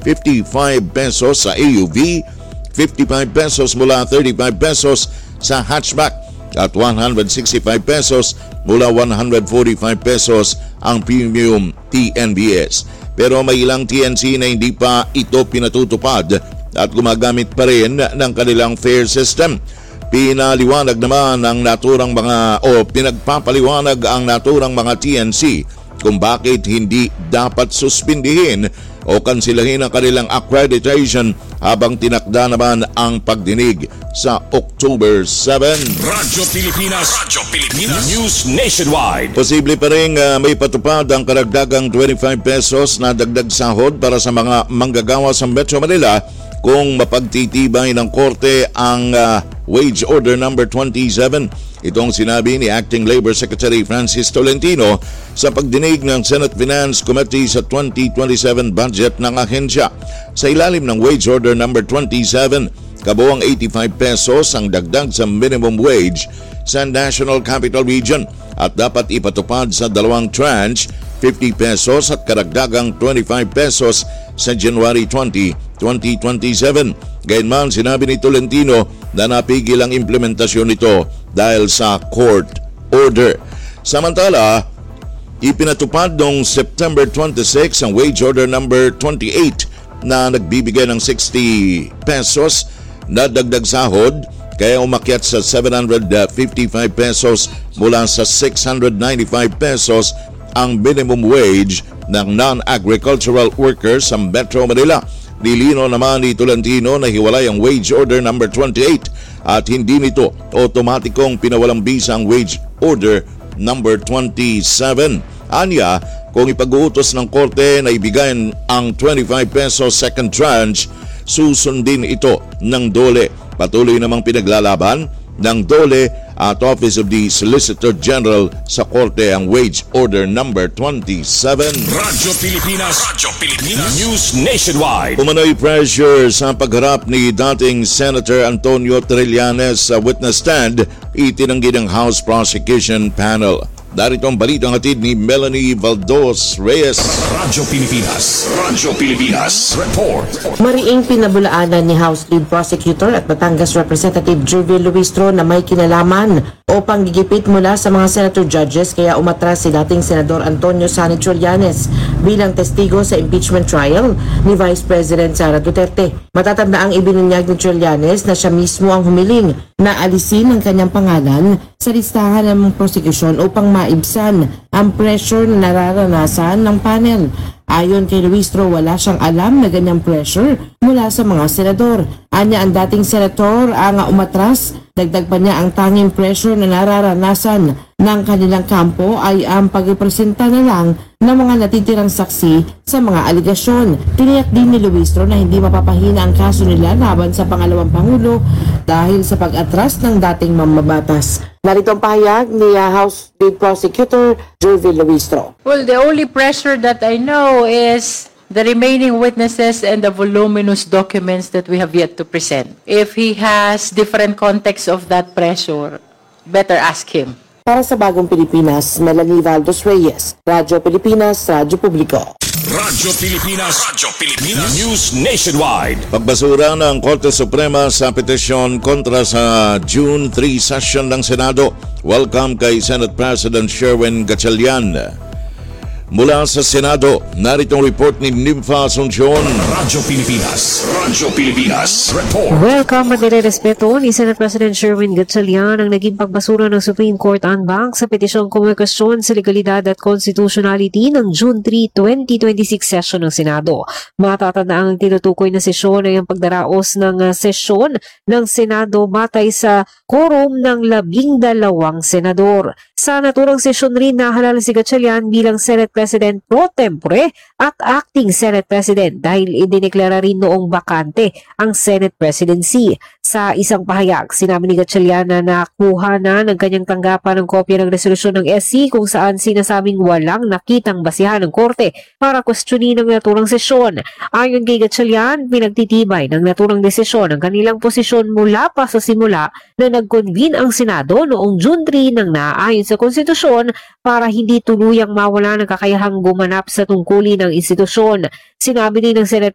55 pesos sa AUV, 55 pesos mula 35 pesos sa hatchback at 165 pesos mula 145 pesos ang premium TNVS. Pero may ilang TNC na hindi pa ito pinatutupad at gumagamit pa rin ng kanilang fare system. Pinaliwanag naman ang pinagpapaliwanag ang naturang mga TNC kung bakit hindi dapat suspindihin o kansilahin ang kanilang accreditation habang tinakda naman ang pagdinig sa October 7. Radyo Pilipinas News Nationwide. Posible pa rin may patupad ang karagdagang 25 pesos na dagdag sahod para sa mga manggagawa sa Metro Manila kung mapagtitibay ng korte ang Wage Order number 27. Itong sinabi ni Acting Labor Secretary Francis Tolentino sa pagdinig ng Senate Finance Committee sa 2027 budget ng ahensya. Sa ilalim ng Wage Order number 27, kabuang 85 pesos ang dagdag sa minimum wage sa National Capital Region at dapat ipatupad sa dalawang tranche, 50 pesos at karagdagang 25 pesos sa January 20, 2027. Gayunman, sinabi ni Tolentino na napigil ang implementasyon nito dahil sa court order. Samantala, ipinatupad noong September 26 ang Wage Order number 28 na nagbibigay ng 60 pesos na dagdag sahod, kaya umakyat sa 755 pesos mula sa 695 pesos ang minimum wage ng non-agricultural workers sa Metro Manila. Nilino naman ni Tolentino na hiwalay ang Wage Order number 28 at hindi nito otomatikong pinawalang bisa ang Wage Order number 27. Anya, kung ipag-uutos ng korte na ibigayan ang 25 pesos second tranche, susundin ito ng DOLE. Patuloy namang pinaglalaban ng DOLE at Office of the Solicitor General sa korte ang Wage Order number 27. Radyo Pilipinas News Nationwide. Umano'y pressure sa pagharap ni dating Senator Antonio Trillanes sa witness stand, itinanggi ng House Prosecution Panel. Darito ang balitang hatid ni Melanie Valdos Reyes. Radyo Pilipinas Report. Mariing pinabulaanan ni House Lead Prosecutor at Batangas Representative Jervil Luistro na may kinalaman o panggigipit mula sa mga senator judges kaya umatras si dating Senador Antonio Sani Trillanes bilang testigo sa impeachment trial ni Vice President Sara Duterte. Matatanda ang ibinunyag ni Trillanes na siya mismo ang humiling na alisin ang kanyang pangalan sa listahan ng prosecution upang maibsan ang pressure na nararanasan ng panel. Ayon kay Luistro, wala siyang alam na ganyang pressure mula sa mga senador. Anya ang dating senator ang umatras. Dagdag pa niya ang tanging pressure na nararanasan ng kanilang kampo ay ang pagpresenta na lang ng mga natitirang saksi sa mga aligasyon. Tiniyak din ni Luistro na hindi mapapahina ang kaso nila laban sa pangalawang pangulo dahil sa pag-atras ng dating mamabatas. Narito ang pahayag ni House Lead Prosecutor Jervil Luistro. Well, the only pressure that I know is the remaining witnesses and the voluminous documents that we have yet to present. If he has different context of that pressure, better ask him. Para sa Bagong Pilipinas, Melanie Valdos Reyes, Radyo Pilipinas, Radyo Publiko. Radyo Pilipinas News Nationwide. Pagbasura ng Korte Suprema sa petisyon kontra sa June 3 session ng Senado. Welcome kay Senate President Sherwin Gatchalian. Mula sa Senado, naritong report ni Nympha Asuncion. Radyo Pilipinas Report. Welcome at nirerespeto ni Senate President Sherwin Gatchalian ang naging pagbasura ng Supreme Court en banc sa petisyong kumwestiyon sa legalidad at constitutionality ng June 3, 2026 session ng Senado. Matatanda ang tinutukoy na sesyon ay ang pagdaraos ng sesyon ng Senado batay sa quorum ng 12 senador. Sa naturang sesyon rin nahalal si Gatchalian bilang Senate President pro tempore at acting Senate President dahil idineklara rin noong bakante ang Senate Presidency. Sa isang pahayag, sinabi ni Gatchalian na nakuha na ng kanyang tanggapan ng kopya ng resolusyon ng SC kung saan sinasabing walang nakitang basihan ng korte para kwestiyonin ang naturang sesyon. Ayon kay Gatchalian, pinagtitibay ng naturang desisyon ang kanilang posisyon mula pa sa simula na nag-convene ang Senado noong June 3 nang naayon sa konstitusyon para hindi tuluyang mawala ng kakayahang gumanap sa tungkulin ng institusyon. Sinabi din ng Senate